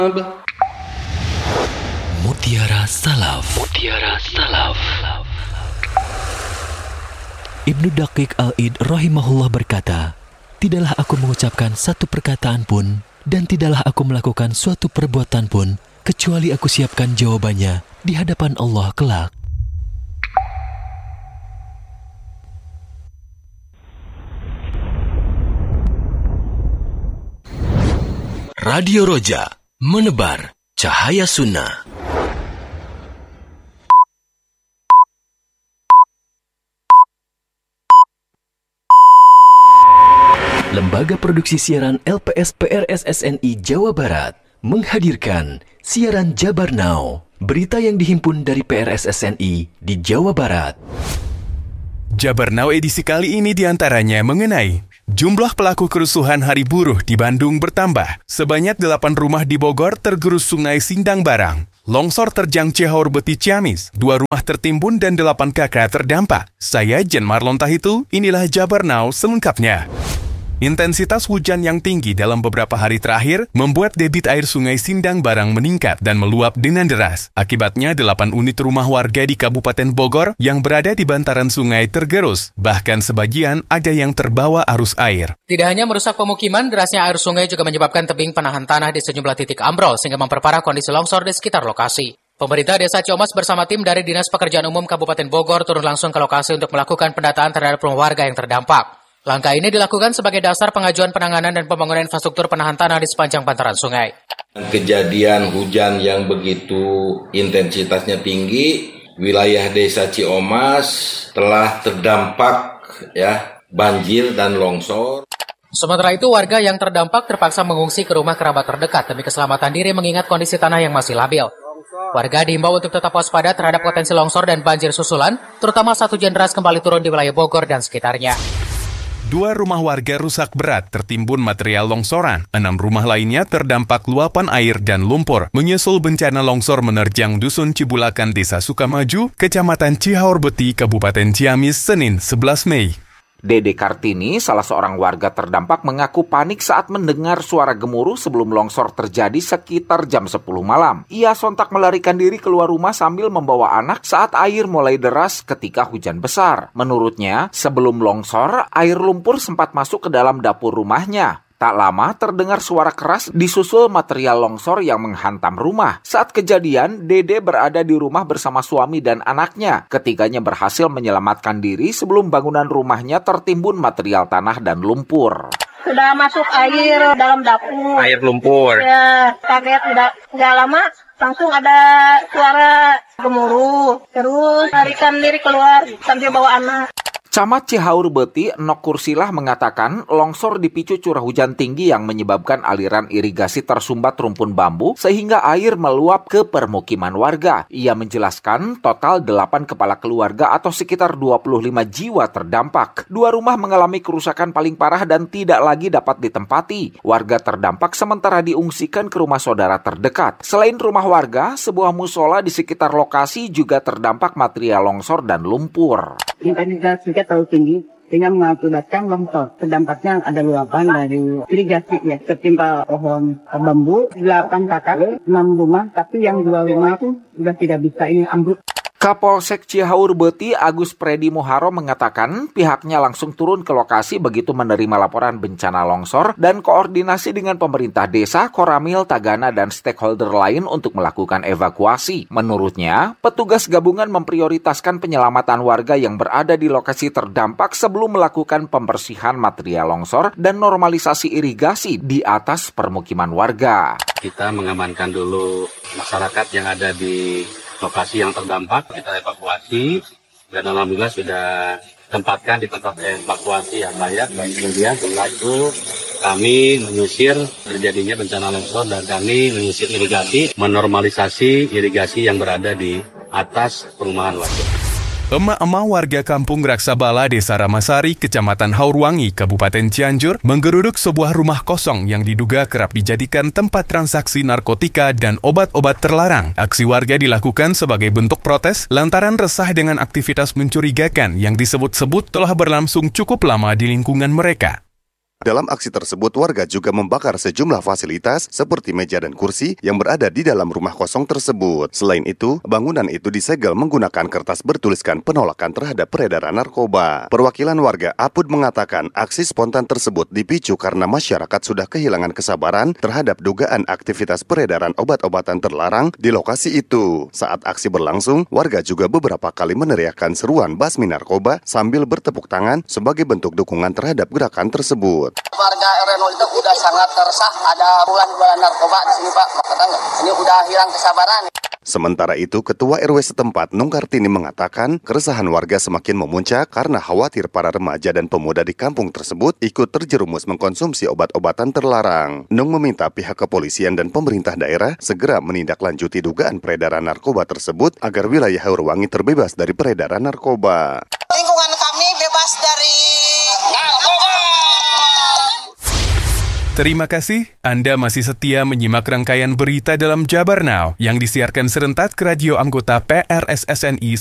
Mutiara Salaf. Ibnu Daqiq Al-Id rahimahullah berkata, tidaklah aku mengucapkan satu perkataan pun dan tidaklah aku melakukan suatu perbuatan pun kecuali aku siapkan jawabannya di hadapan Allah kelak. Radio Roja, menebar cahaya sunnah. Lembaga Produksi Siaran LPS PRS SNI Jawa Barat menghadirkan siaran Jabar Now, berita yang dihimpun dari PRS SNI di Jawa Barat. Jabar Now edisi kali ini diantaranya mengenai jumlah pelaku kerusuhan Hari Buruh di Bandung bertambah. Sebanyak 8 rumah di Bogor tergerus Sungai Sindang Barang. Longsor terjang Cihaur Beti Ciamis. 2 rumah tertimbun dan 8 kakak terdampak. Saya Jen Marlon Tahitu, inilah Jabar Now selengkapnya. Intensitas hujan yang tinggi dalam beberapa hari terakhir membuat debit air Sungai Sindang Barang meningkat dan meluap dengan deras. Akibatnya 8 unit rumah warga di Kabupaten Bogor yang berada di bantaran sungai tergerus. Bahkan sebagian ada yang terbawa arus air. Tidak hanya merusak pemukiman, derasnya air sungai juga menyebabkan tebing penahan tanah di sejumlah titik ambrol sehingga memperparah kondisi longsor di sekitar lokasi. Pemerintah Desa Ciomas bersama tim dari Dinas Pekerjaan Umum Kabupaten Bogor turun langsung ke lokasi untuk melakukan pendataan terhadap rumah warga yang terdampak. Langkah ini dilakukan sebagai dasar pengajuan penanganan dan pembangunan infrastruktur penahan tanah di sepanjang bantaran sungai. Kejadian hujan yang begitu intensitasnya tinggi, wilayah Desa Ciomas telah terdampak banjir dan longsor. Sementara itu, warga yang terdampak terpaksa mengungsi ke rumah kerabat terdekat demi keselamatan diri mengingat kondisi tanah yang masih labil. Warga diimbau untuk tetap waspada terhadap potensi longsor dan banjir susulan, terutama saat hujan deras kembali turun di wilayah Bogor dan sekitarnya. 2 rumah warga rusak berat tertimbun material longsoran. 6 rumah lainnya terdampak luapan air dan lumpur. Menyusul bencana longsor menerjang Dusun Cibulakan, Desa Sukamaju, Kecamatan Cihaur Beti, Kabupaten Ciamis, Senin 11 Mei. Dede Kartini, salah seorang warga terdampak, mengaku panik saat mendengar suara gemuruh sebelum longsor terjadi sekitar jam 10 malam. Ia sontak melarikan diri keluar rumah sambil membawa anak saat air mulai deras ketika hujan besar. Menurutnya, sebelum longsor, air lumpur sempat masuk ke dalam dapur rumahnya. Tak lama terdengar suara keras disusul material longsor yang menghantam rumah. Saat kejadian, Dede berada di rumah bersama suami dan anaknya. Ketiganya berhasil menyelamatkan diri sebelum bangunan rumahnya tertimbun material tanah dan lumpur. Sudah masuk air dalam dapur. Air lumpur. Ya, kaget nggak lama langsung ada suara gemuruh. Terus larikan diri keluar sambil bawa anak. Camat Cihaur Beti, Nok Kursilah, mengatakan longsor dipicu curah hujan tinggi yang menyebabkan aliran irigasi tersumbat rumpun bambu sehingga air meluap ke permukiman warga. Ia menjelaskan total 8 kepala keluarga atau sekitar 25 jiwa terdampak. 2 rumah mengalami kerusakan paling parah dan tidak lagi dapat ditempati. Warga terdampak sementara diungsikan ke rumah saudara terdekat. Selain rumah warga, sebuah musola di sekitar lokasi juga terdampak material longsor dan lumpur. Intensitas hujan terlalu tinggi sehingga mengakibatkan longsor. Terdampaknya ada luapan dari irigasi tertimpa pohon bambu, 8 kakak, 6 rumah, tapi yang 2 rumah itu sudah tidak bisa ini ambruk. Kapolsek Cihaur Beti Agus Predi Muharo mengatakan pihaknya langsung turun ke lokasi begitu menerima laporan bencana longsor dan koordinasi dengan pemerintah desa, Koramil, Tagana, dan stakeholder lain untuk melakukan evakuasi. Menurutnya, petugas gabungan memprioritaskan penyelamatan warga yang berada di lokasi terdampak sebelum melakukan pembersihan material longsor dan normalisasi irigasi di atas permukiman warga. Kita mengamankan dulu masyarakat yang ada di lokasi yang terdampak, kita evakuasi dan alhamdulillah sudah tempatkan di tempat evakuasi yang layak. Kemudian setelah itu kami menyisir terjadinya bencana longsor dan kami menyisir irigasi, menormalisasi irigasi yang berada di atas perumahan warga. Emak-emak warga kampung Raksabala, Desa Ramasari, Kecamatan Haurwangi, Kabupaten Cianjur, menggeruduk sebuah rumah kosong yang diduga kerap dijadikan tempat transaksi narkotika dan obat-obat terlarang. Aksi warga dilakukan sebagai bentuk protes lantaran resah dengan aktivitas mencurigakan yang disebut-sebut telah berlangsung cukup lama di lingkungan mereka. Dalam aksi tersebut, warga juga membakar sejumlah fasilitas seperti meja dan kursi yang berada di dalam rumah kosong tersebut. Selain itu, bangunan itu disegel menggunakan kertas bertuliskan penolakan terhadap peredaran narkoba. Perwakilan warga APUD mengatakan aksi spontan tersebut dipicu karena masyarakat sudah kehilangan kesabaran terhadap dugaan aktivitas peredaran obat-obatan terlarang di lokasi itu. Saat aksi berlangsung, warga juga beberapa kali meneriakkan seruan basmi narkoba sambil bertepuk tangan sebagai bentuk dukungan terhadap gerakan tersebut. Warga RW itu udah sangat resah, ada bulan-bulan narkoba di sini Pak, ini udah hilang kesabaran. Sementara itu, Ketua RW setempat Nung Kartini mengatakan keresahan warga semakin memuncak karena khawatir para remaja dan pemuda di kampung tersebut ikut terjerumus mengkonsumsi obat-obatan terlarang. Nung meminta pihak kepolisian dan pemerintah daerah segera menindaklanjuti dugaan peredaran narkoba tersebut agar wilayah Haurwangi terbebas dari peredaran narkoba. Lingkungan kami bebas dari narkoba. Terima kasih, Anda masih setia menyimak rangkaian berita dalam Jabar Now yang disiarkan serentak ke radio anggota PRSSNI